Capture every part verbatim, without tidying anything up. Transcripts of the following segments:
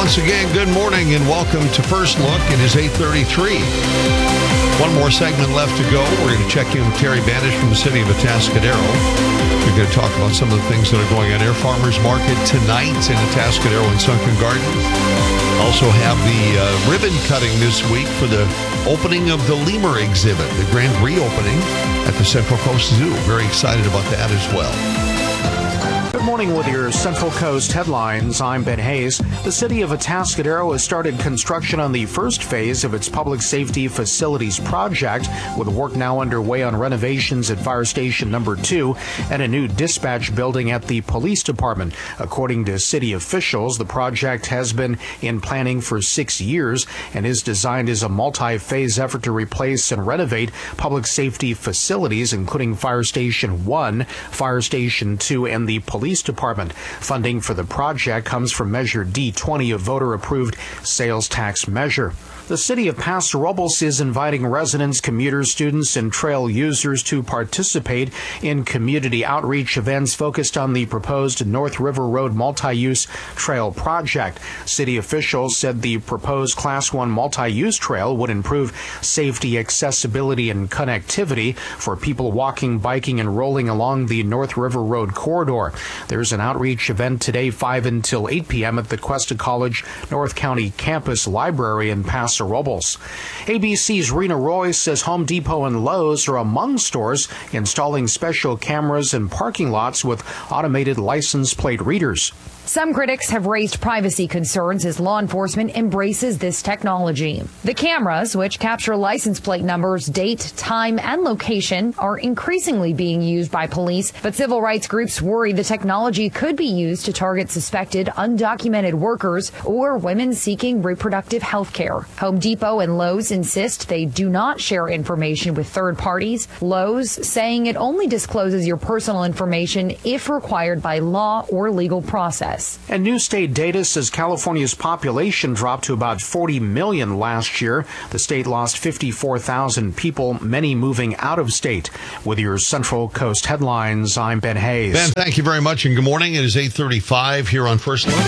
Once again, good morning and welcome to First Look. It is eight thirty-three. One more segment left to go. We're going to check in with Terry Banish from the city of Atascadero. We're going to talk about some of the things that are going on Air Farmers Market tonight in Atascadero and Sunken Garden. Also have the uh, ribbon cutting this week for the opening of the lemur exhibit, the grand reopening at the Central Coast Zoo. Very excited about that as well. Good morning with your Central Coast headlines. I'm Ben Hayes. The city of Atascadero has started construction on the first phase of its public safety facilities project, with work now underway on renovations at Fire Station Number two and a new dispatch building at the police department. According to city officials, the project has been in planning for six years and is designed as a multi-phase effort to replace and renovate public safety facilities, including Fire Station one, Fire Station two, and the police Police Department. Funding for the project comes from Measure D twenty, a voter-approved sales tax measure. The city of Paso Robles is inviting residents, commuters, students, and trail users to participate in community outreach events focused on the proposed North River Road multi-use trail project. City officials said the proposed Class one multi-use trail would improve safety, accessibility, and connectivity for people walking, biking, and rolling along the North River Road corridor. There's an outreach event today, five until eight p.m. at the Cuesta College North County Campus Library in Paso Robles. A B C's Rena Roy says Home Depot and Lowe's are among stores installing special cameras in parking lots with automated license plate readers. Some critics have raised privacy concerns as law enforcement embraces this technology. The cameras, which capture license plate numbers, date, time, and location, are increasingly being used by police, but civil rights groups worry the technology could be used to target suspected undocumented workers or women seeking reproductive health care. Home Depot and Lowe's insist they do not share information with third parties. Lowe's saying it only discloses your personal information if required by law or legal process. And new state data says California's population dropped to about forty million last year. The state lost fifty-four thousand people, many moving out of state. With your Central Coast headlines, I'm Ben Hayes. Ben, thank you very much and good morning. It is eight thirty-five here on First Look.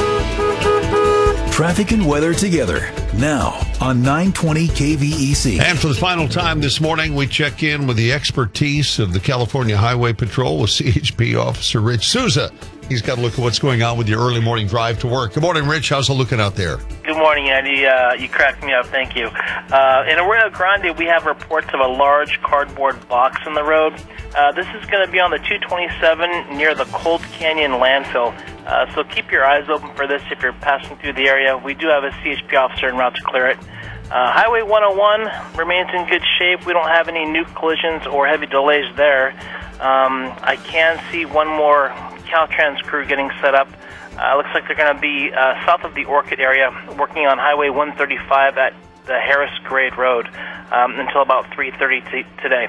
Traffic and weather together now on nine twenty K V E C. And for the final time this morning, we check in with the expertise of the California Highway Patrol with C H P Officer Rich Souza. He's got to look at what's going on with your early morning drive to work. Good morning, Rich. How's it looking out there? Good morning, Andy. Uh, you cracked me up. Thank you. Uh, in Arroyo Grande, we have reports of a large cardboard box in the road. Uh, this is going to be on the two twenty-seven near the Cold Canyon landfill. Uh, so keep your eyes open for this if you're passing through the area. We do have a C H P officer en route to clear it. Uh, Highway one oh one remains in good shape. We don't have any new collisions or heavy delays there. Um, I can see one more Caltrans crew getting set up. Uh, looks like they're going to be uh, south of the Orchid area, working on Highway one thirty-five at the Harris Grade Road um, until about three thirty t- today.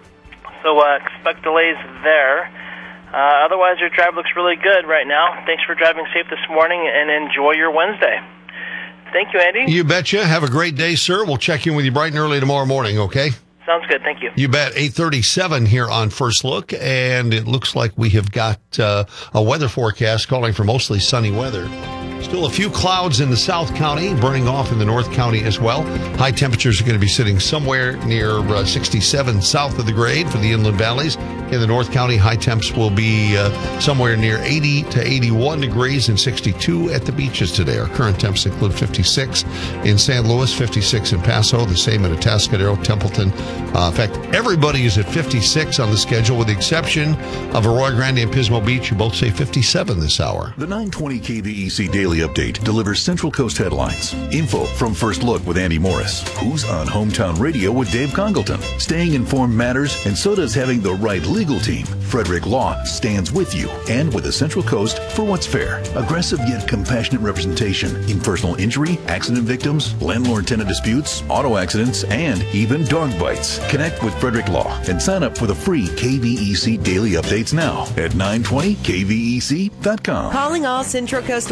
So uh, expect delays there. Uh, otherwise, your drive looks really good right now. Thanks for driving safe this morning, and enjoy your Wednesday. Thank you, Andy. You betcha. Have a great day, sir. We'll check in with you bright and early tomorrow morning, okay? Sounds good. Thank you. You bet. eight thirty-seven here on First Look, and it looks like we have got uh, a weather forecast calling for mostly sunny weather. Still a few clouds in the South County, burning off in the North County as well. High temperatures are going to be sitting somewhere near uh, sixty-seven south of the grade for the inland valleys. In the North County, high temps will be uh, somewhere near eighty to eighty-one degrees and sixty-two at the beaches today. Our current temps include fifty-six in San Luis, fifty-six in Paso, the same in Atascadero, Templeton. Uh, in fact, everybody is at fifty-six on the schedule with the exception of Arroyo Grande and Pismo Beach, who both say fifty-seven this hour. The nine twenty K V E C Daily Update delivers Central Coast headlines. Info from First Look with Andy Morris. Who's on Hometown Radio with Dave Congleton. Staying informed matters, and so does having the right legal team. Frederick Law stands with you and with the Central Coast for what's fair. Aggressive yet compassionate representation in personal injury, accident victims, landlord-tenant disputes, auto accidents, and even dog bites. Connect with Frederick Law and sign up for the free K V E C Daily Updates now at nine twenty K V E C dot com. Calling all Central Coast wineries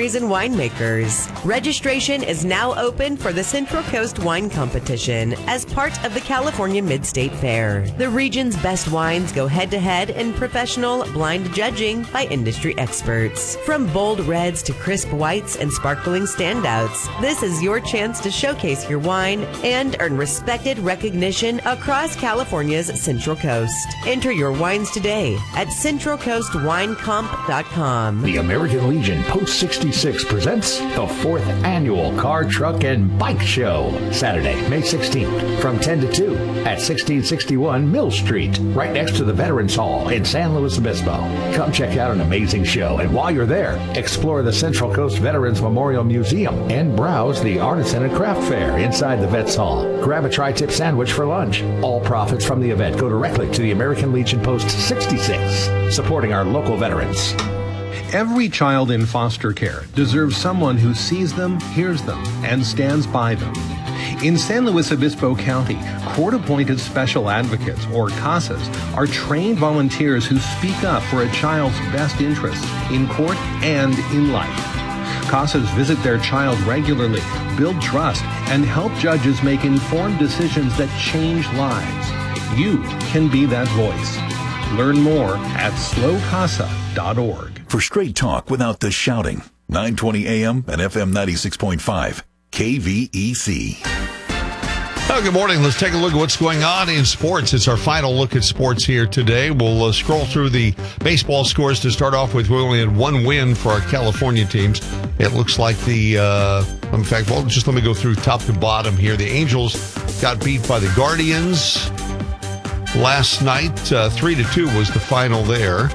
distilleries and winemakers. Registration is now open for the Central Coast Wine Competition as part of the California Mid-State Fair. The region's best wines go head-to-head in professional blind judging by industry experts. From bold reds to crisp whites and sparkling standouts, this is your chance to showcase your wine and earn respected recognition across California's Central Coast. Enter your wines today at central coast wine comp dot com. The American Legion Post sixty-six presents the fourth annual Car, Truck, and Bike Show, Saturday, May sixteenth, from ten to two at sixteen sixty-one Mill Street, right next to the Veterans Hall in San Luis Obispo. Come check out an amazing show, and while you're there, explore the Central Coast Veterans Memorial Museum and browse the Artisan and Craft Fair inside the Vets Hall. Grab a tri-tip sandwich for lunch. All profits from the event go directly to the American Legion Post sixty-six, supporting our local veterans. Every child in foster care deserves someone who sees them, hears them, and stands by them. In San Luis Obispo County, court-appointed special advocates, or CASAs, are trained volunteers who speak up for a child's best interests in court and in life. CASAs visit their child regularly, build trust, and help judges make informed decisions that change lives. You can be that voice. Learn more at slow casa dot org. For straight talk without the shouting, nine twenty A M and F M ninety-six point five, K V E C. Oh, good morning. Let's take a look at what's going on in sports. It's our final look at sports here today. We'll uh, scroll through the baseball scores to start off with. We only had one win for our California teams. It looks like the, uh, in fact, well, just let me go through top to bottom here. The Angels got beat by the Guardians last night. Uh, three to two was the final there.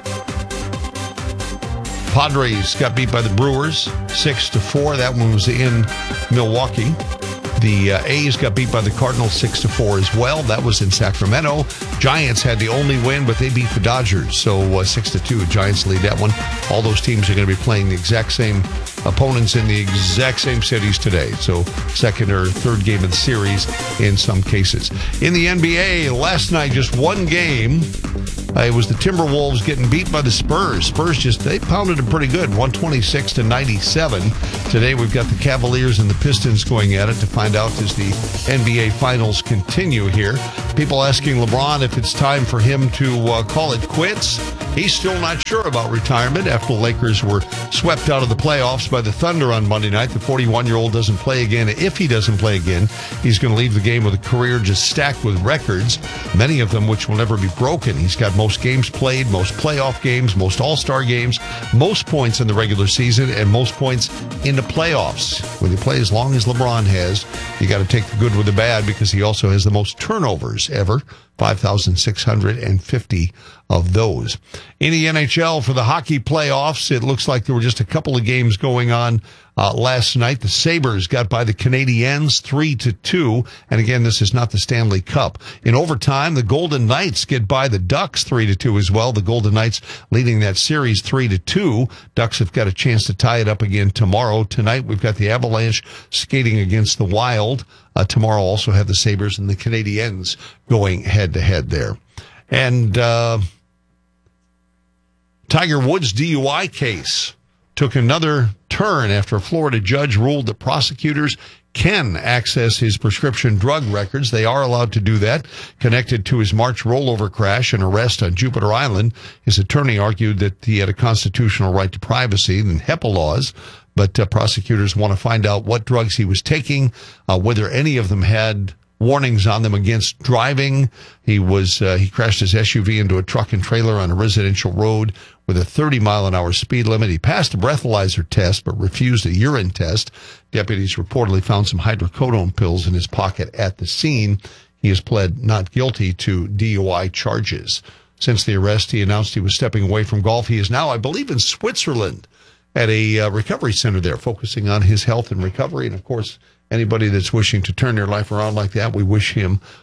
Padres got beat by the Brewers six to four. That one was in Milwaukee. The uh, A's got beat by the Cardinals six to four as well. That was in Sacramento. Giants had the only win, but they beat the Dodgers. So uh, six to two, Giants lead that one. All those teams are going to be playing the exact same opponents in the exact same cities today. So second or third game of the series in some cases. In the N B A, last night, just one game. Uh, it was the Timberwolves getting beat by the Spurs. Spurs just, they pounded them pretty good, one twenty-six to ninety-seven. Today we've got the Cavaliers and the Pistons going at it to find out as the N B A Finals continue here. People asking LeBron if it's time for him to uh, call it quits. He's still not sure about retirement after the Lakers were swept out of the playoffs by the Thunder on Monday night. The forty-one-year-old doesn't play again. If he doesn't play again, he's going to leave the game with a career just stacked with records, many of them which will never be broken. He's got most games played, most playoff games, most all-star games, most points in the regular season, and most points in the playoffs. When you play as long as LeBron has, you got to take the good with the bad because he also has the most turnovers ever, five thousand six hundred fifty of those. In the N H L for the hockey playoffs, it looks like there were just a couple of games going on uh, last night. The Sabres got by the Canadiens three to two. And again, this is not the Stanley Cup. In overtime, the Golden Knights get by the Ducks three to two as well. The Golden Knights leading that series three to two. Ducks have got a chance to tie it up again tomorrow. Tonight, we've got the Avalanche skating against the Wild. Uh, tomorrow also have the Sabres and the Canadiens going head-to-head there. And uh, Tiger Woods' D U I case took another turn after a Florida judge ruled that prosecutors can access his prescription drug records. They are allowed to do that. Connected to his March rollover crash and arrest on Jupiter Island, his attorney argued that he had a constitutional right to privacy and HIPAA laws. But uh, prosecutors want to find out what drugs he was taking, uh, whether any of them had warnings on them against driving. He was uh, he crashed his S U V into a truck and trailer on a residential road with a thirty mile an hour speed limit. He passed a breathalyzer test but refused a urine test. Deputies reportedly found some hydrocodone pills in his pocket at the scene. He has pled not guilty to D U I charges. Since the arrest, he announced he was stepping away from golf. He is now, I believe, in Switzerland at a uh, recovery center there, focusing on his health and recovery. And, of course, anybody that's wishing to turn their life around like that, we wish him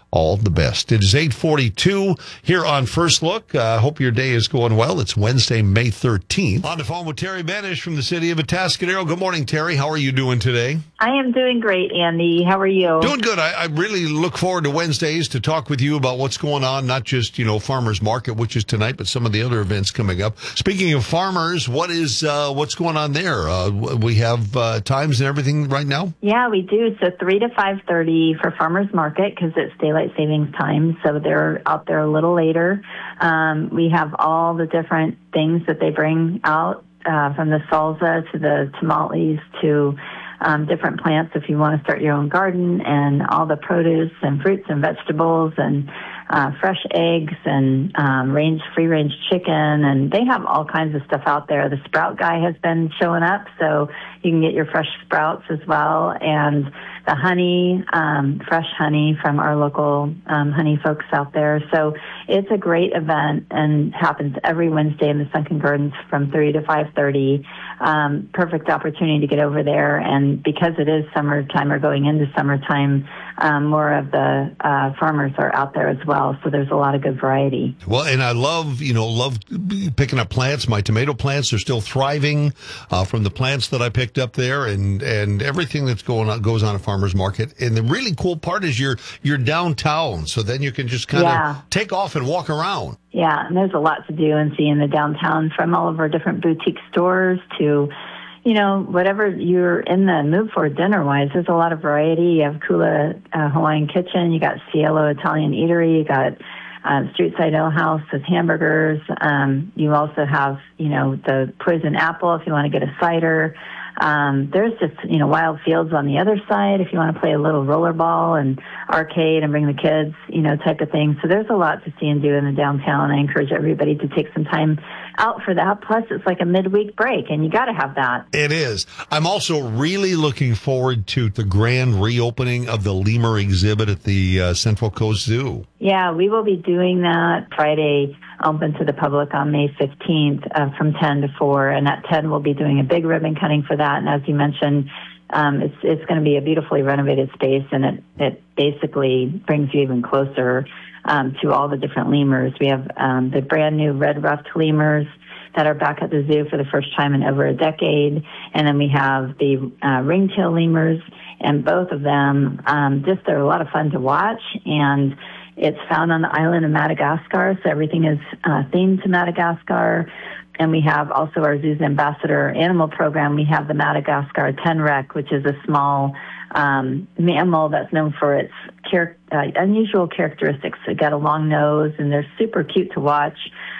all the best. It is eight forty-two here on First Look. I uh, hope your day is going well. It's Wednesday, May thirteenth. On the phone with Terry Banish from the city of Atascadero. Good morning, Terry. How are you doing today? I am doing great, Andy. How are you? Doing good. I, I really look forward to Wednesdays to talk with you about what's going on, not just, you know, Farmers Market, which is tonight, but some of the other events coming up. Speaking of farmers, what is uh, what's going on there? Uh, we have uh, times and everything right now? Yeah, we do. So three to five thirty for Farmers Market because it's daylight savings time, so they're out there a little later. Um, we have all the different things that they bring out, uh, from the salsa to the tamales to um, different plants if you want to start your own garden, and all the produce and fruits and vegetables and uh, fresh eggs and um, range free-range chicken, and they have all kinds of stuff out there. The sprout guy has been showing up, so you can get your fresh sprouts as well, and the honey, um, fresh honey from our local um, honey folks out there. So it's a great event and happens every Wednesday in the Sunken Gardens from three to five thirty. Um, perfect opportunity to get over there. And because it is summertime or going into summertime, um, more of the uh, farmers are out there as well. So there's a lot of good variety. Well, and I love, you know, love picking up plants. My tomato plants are still thriving uh, from the plants that I picked up there, and, and everything that's going on goes on at Farmers Market. And the really cool part is you're you're downtown, so then you can just kind of Yeah. take off and walk around. Yeah, and there's a lot to do and see in the downtown, from all of our different boutique stores to, you know, whatever you're in the mood for dinner-wise. There's a lot of variety. You have Kula uh, Hawaiian Kitchen. You got Cielo Italian Eatery. You got uh, Street Side Ale House with hamburgers. Um, you also have, you know, the Poison Apple if you want to get a cider. Um, there's just, you know, Wild Fields on the other side if you want to play a little rollerball and arcade and bring the kids, you know, type of thing. So there's a lot to see and do in the downtown. I encourage everybody to take some time out for that. Plus, it's like a midweek break, and you got to have that. It is. I'm also really looking forward to the grand reopening of the lemur exhibit at the uh, Central Coast Zoo. Yeah, we will be doing that Friday, open to the public on May fifteenth uh, from ten to four. And at ten, we'll be doing a big ribbon cutting for that. And as you mentioned, um, it's it's going to be a beautifully renovated space, and it, it basically brings you even closer um, to all the different lemurs. We have um, the brand new red-ruffed lemurs that are back at the zoo for the first time in over a decade. And then we have the uh, ringtail lemurs, and both of them, um, just they're a lot of fun to watch. And it's found on the island of Madagascar, so everything is uh, themed to Madagascar. And we have also our Zoo's Ambassador Animal Program. We have the Madagascar tenrec, which is a small um, mammal that's known for its char- uh, unusual characteristics. They got a long nose, and they're super cute to watch.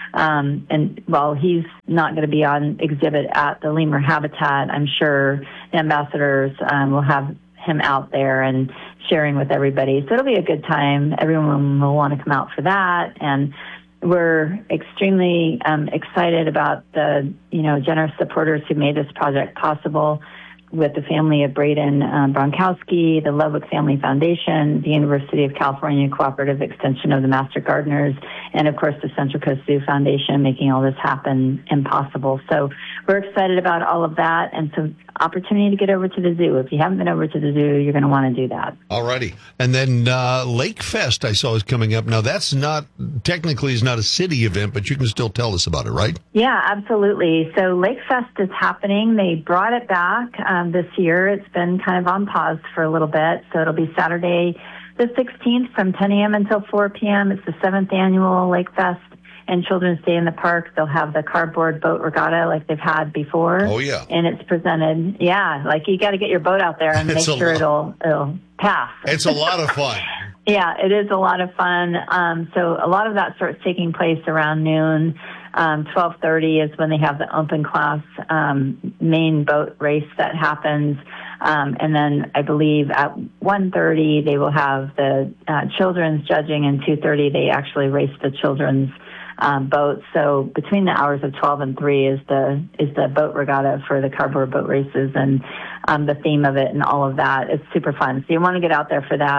Um, and while he's not going to be on exhibit at the lemur habitat, I'm sure the ambassadors um, will have him out there and sharing with everybody. So it'll be a good time. Everyone will want to come out for that. And we're extremely um, excited about the, you know, generous supporters who made this project possible, with the family of Braden um, Bronkowski, the Ludwig Family Foundation, the University of California Cooperative Extension of the Master Gardeners, and of course the Central Coast Zoo Foundation, making all this happen and possible. So we're excited about all of that, and so opportunity to get over to the zoo. If you haven't been over to the zoo, you're going to want to do that. All righty. And then uh, Lake Fest I saw is coming up. Now that's not, technically is not a city event, but you can still tell us about it, right? Yeah, absolutely. So Lake Fest is happening. They brought it back um, this year. It's been kind of on pause for a little bit. So it'll be Saturday the sixteenth from ten a.m. until four p.m. It's the seventh annual Lake Fest and Children's Day in the Park. They'll have the cardboard boat regatta like they've had before. Oh, yeah. And it's presented, yeah, like you got to get your boat out there and make sure it'll, it'll pass. It's a lot of fun. Yeah, it is a lot of fun. Um, so a lot of that starts taking place around noon. Um, twelve thirty is when they have the open class um, main boat race that happens. Um, and then I believe at one thirty they will have the uh, children's judging, and two thirty they actually race the children's um, boats. So between the hours of twelve and three is the is the boat regatta for the cardboard boat races, and um, the theme of it and all of that. It's super fun. So you want to get out there for that.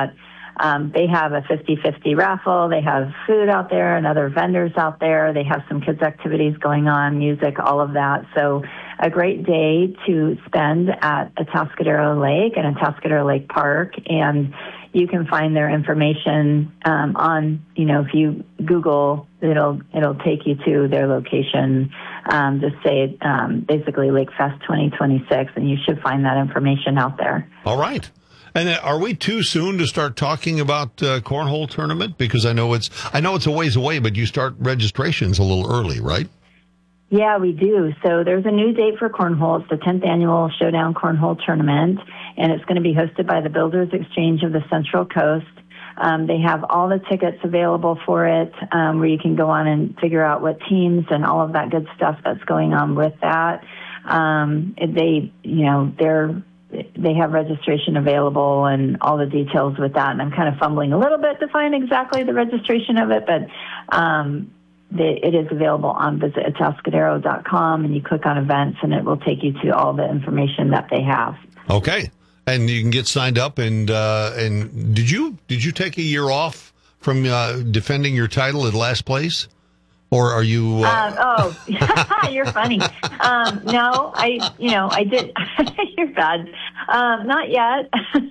um, they have a fifty-fifty raffle. They have food out there and other vendors out there. They have some kids' activities going on, music, all of that. So a great day to spend at Atascadero Lake and Atascadero Lake Park. And you can find their information um, on, you know, if you Google, it'll it'll take you to their location. Um, just say um, basically Lake Fest twenty twenty-six, and you should find that information out there. All right. And are we too soon to start talking about uh, cornhole tournament? Because I know it's I know it's a ways away, but you start registrations a little early, right? Yeah, we do. So there's a new date for cornhole. It's the tenth annual Showdown Cornhole Tournament, and it's going to be hosted by the Builders Exchange of the Central Coast. Um, they have all the tickets available for it, um, where you can go on and figure out what teams and all of that good stuff that's going on with that. Um, they, you know, they're they have registration available and all the details with that. And I'm kind of fumbling a little bit to find exactly the registration of it, but um, the, it is available on visit atascadero dot com, and you click on events, and it will take you to all the information that they have. Okay. And you can get signed up. And uh, and did you did you take a year off from uh, defending your title at last place? Or are you? Uh... Um, oh, you're funny. Um, no, I, you know, I did. You're bad. Um, not yet.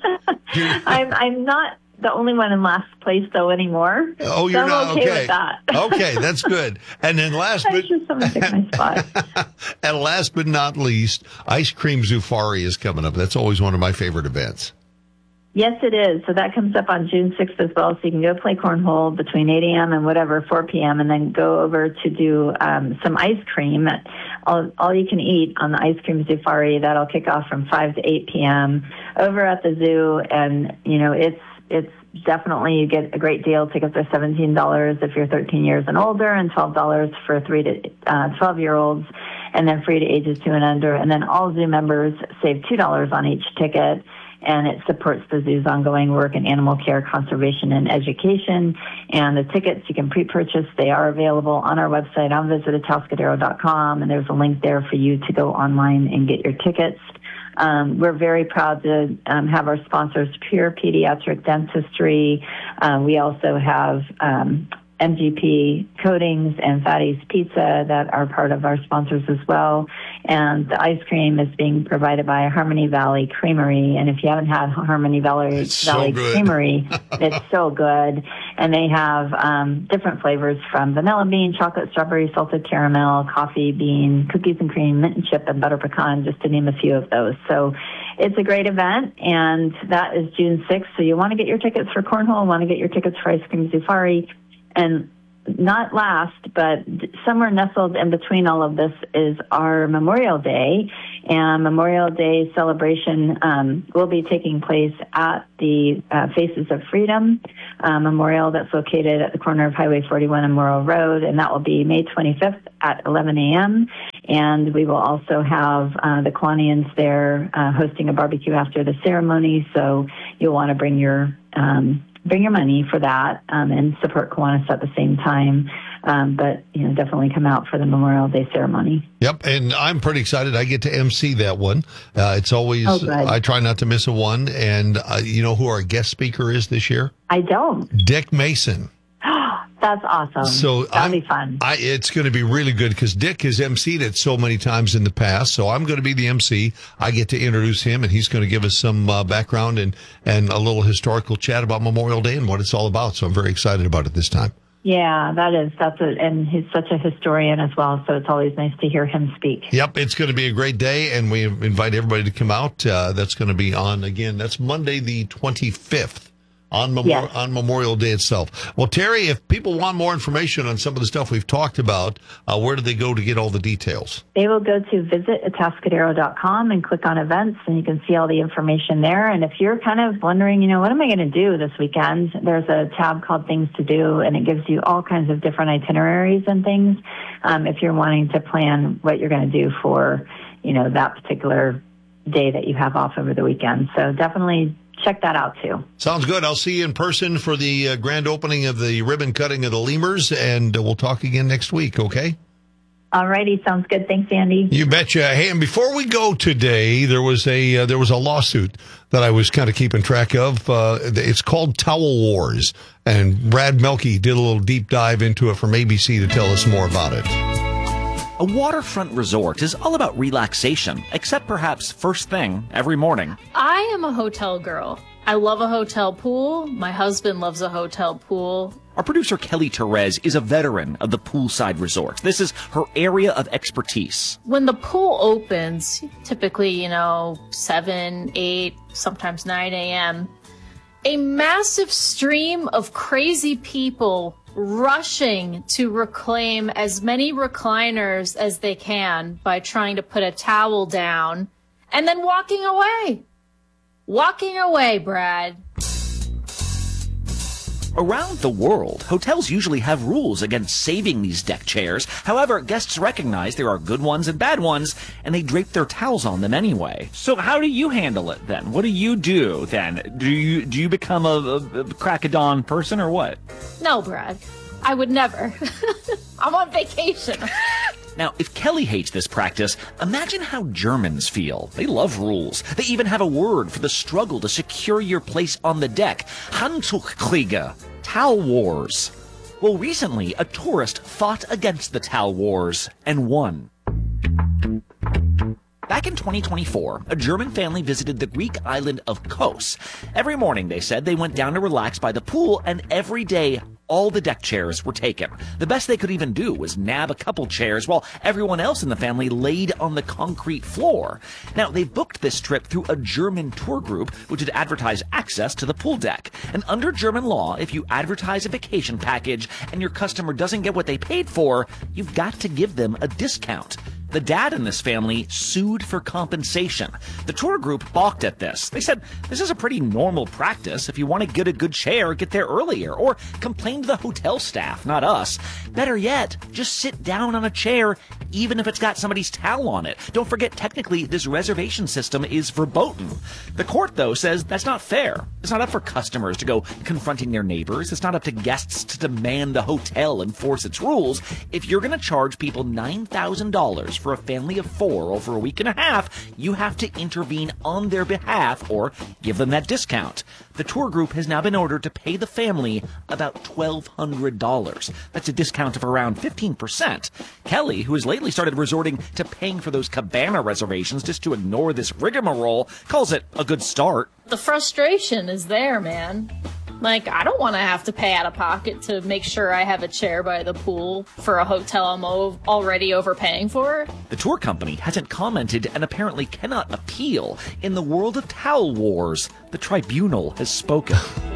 I'm, I'm not the only one in last place though anymore. Oh, you're so not I'm okay, okay with that. Okay, that's good. And then last, but just someone took my spot. And last but not least, Ice Cream Zufari is coming up. That's always one of my favorite events. Yes, it is. So that comes up on June sixth as well. So you can go play cornhole between eight a.m. and whatever, four p.m., and then go over to do um, some ice cream. All, all you can eat on the Ice Cream Zufari. That'll kick off from five to eight p.m. over at the zoo. And, you know, it's it's definitely, you get a great deal. Tickets are seventeen dollars if you're thirteen years and older, and twelve dollars for three to uh, twelve-year-olds, and then free to ages two and under. And then all zoo members save two dollars on each ticket. And it supports the zoo's ongoing work in animal care, conservation, and education. And the tickets you can pre-purchase. They are available on our website on visit atascadero dot com, and there's a link there for you to go online and get your tickets. Um, we're very proud to um, have our sponsors, Pure Pediatric Dentistry. Uh, we also have um, M G P Coatings and Fatty's Pizza that are part of our sponsors as well. And the ice cream is being provided by Harmony Valley Creamery. And if you haven't had Harmony Valley, so Valley good. Creamery, it's so good. And they have um, different flavors from vanilla bean, chocolate, strawberry, salted caramel, coffee bean, cookies and cream, mint and chip, and butter pecan, just to name a few of those. So it's a great event, and that is June sixth. So you want to get your tickets for cornhole, want to get your tickets for Ice Cream Zufari. And not last, but somewhere nestled in between all of this is our Memorial Day. And Memorial Day celebration um, will be taking place at the uh, Faces of Freedom uh, Memorial that's located at the corner of Highway forty-one and Morrow Road. And that will be May twenty-fifth at eleven a.m. And we will also have uh, the Kiwanians there uh, hosting a barbecue after the ceremony. So you'll want to bring your um bring your money for that um, and support Kiwanis at the same time. Um, but, you know, definitely come out for the Memorial Day ceremony. Yep, and I'm pretty excited. I get to M C that one. Uh, it's always, oh, good. I try not to miss a one. And uh, you know who our guest speaker is this year? I don't. Dick Mason. That's awesome. So That'll I'm, be fun. I, it's going to be really good because Dick has emceed it so many times in the past. So I'm going to be the M C. I get to introduce him, and he's going to give us some uh, background and, and a little historical chat about Memorial Day and what it's all about. So I'm very excited about it this time. Yeah, that is. That's a, and he's such a historian as well. So it's always nice to hear him speak. Yep, it's going to be a great day, and we invite everybody to come out. Uh, that's going to be on again. That's Monday the twenty-fifth. On, Memor- yes. on Memorial Day itself. Well, Terry, if people want more information on some of the stuff we've talked about, uh, where do they go to get all the details? They will go to visit atascadero dot com and click on events, and you can see all the information there. And if you're kind of wondering, you know, what am I going to do this weekend? There's a tab called Things to Do, and it gives you all kinds of different itineraries and things um, if you're wanting to plan what you're going to do for, you know, that particular day that you have off over the weekend. So definitely check that out too. Sounds good. I'll see you in person for the uh, grand opening of the ribbon cutting of the Lemurs, and uh, we'll talk again next week, okay? All righty, sounds good. Thanks, Andy. You betcha. Hey, and before we go today, there was a uh, there was a lawsuit that I was kind of keeping track of. Uh, it's called Towel Wars, and Brad Melke did a little deep dive into it from A B C to tell us more about it. A waterfront resort is all about relaxation, except perhaps first thing every morning. I am a hotel girl. I love a hotel pool. My husband loves a hotel pool. Our producer Kelly Therese is a veteran of the poolside resort. This is her area of expertise. When the pool opens, typically, you know, seven, eight, sometimes nine a.m., a massive stream of crazy people rushing to reclaim as many recliners as they can by trying to put a towel down and then walking away. Walking away, Brad. Around the world, hotels usually have rules against saving these deck chairs. However, guests recognize there are good ones and bad ones, and they drape their towels on them anyway. So how do you handle it then? What do you do then? Do you do you become a, a, a crack of dawn person or what? No, Brad. I would never. I'm on vacation. Now, if Kelly hates this practice, imagine how Germans feel. They love rules. They even have a word for the struggle to secure your place on the deck. Handtuchkriege, towel wars. Well, recently, a tourist fought against the towel wars and won. Back in twenty twenty-four, a German family visited the Greek island of Kos. Every morning, they said, they went down to relax by the pool, and every day, all the deck chairs were taken. The best they could even do was nab a couple chairs while everyone else in the family laid on the concrete floor. Now, they booked this trip through a German tour group which had advertised access to the pool deck. And under German law, if you advertise a vacation package and your customer doesn't get what they paid for, you've got to give them a discount. The dad in this family sued for compensation. The tour group balked at this. They said, this is a pretty normal practice. If you want to get a good chair, get there earlier, or complain to the hotel staff, not us. Better yet, just sit down on a chair, even if it's got somebody's towel on it. Don't forget, technically, this reservation system is verboten. The court, though, says that's not fair. It's not up for customers to go confronting their neighbors. It's not up to guests to demand the hotel enforce its rules. If you're going to charge people nine thousand dollars for a family of four over a week and a half, you have to intervene on their behalf or give them that discount. The tour group has now been ordered to pay the family about twelve hundred dollars. That's a discount of around fifteen percent. Kelly, who has lately started resorting to paying for those cabana reservations just to ignore this rigmarole, calls it a good start. The frustration is there, man. Like, I don't want to have to pay out of pocket to make sure I have a chair by the pool for a hotel I'm o- already overpaying for. The tour company hasn't commented and apparently cannot appeal. In the world of towel wars, the tribunal has spoken.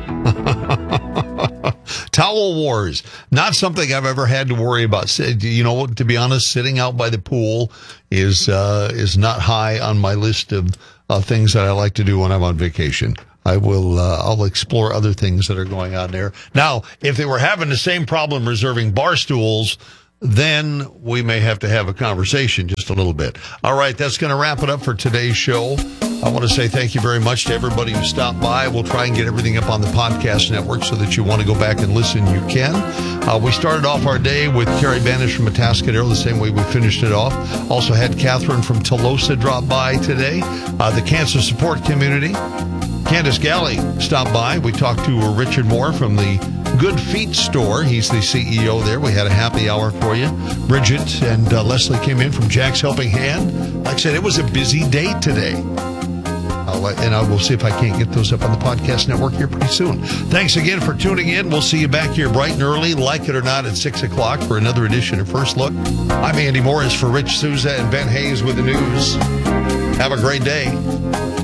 Towel wars, not something I've ever had to worry about. You know, to be honest, sitting out by the pool is uh, is not high on my list of uh, things that I like to do when I'm on vacation. I will, uh, I'll explore other things that are going on there. Now, if they were having the same problem reserving bar stools, then we may have to have a conversation just a little bit. All right, that's going to wrap it up for today's show. I want to say thank you very much to everybody who stopped by. We'll try and get everything up on the podcast network so that you want to go back and listen, you can. Uh, we started off our day with Carrie Banish from Atascadero, the same way we finished it off. Also had Catherine from Telosa drop by today. Uh, the Cancer Support Community. Candace Galley stopped by. We talked to Richard Moore from the Good Feet store. He's the C E O there. We had a happy hour for you. Bridget and uh, Leslie came in from Jack's Helping Hand. Like I said, it was a busy day today. I'll let, and I will see if I can't get those up on the podcast network here pretty soon. Thanks again for tuning in. We'll see you back here bright and early, like it or not, at six o'clock for another edition of First Look. I'm Andy Morris for Rich Souza and Ben Hayes with the news. Have a great day.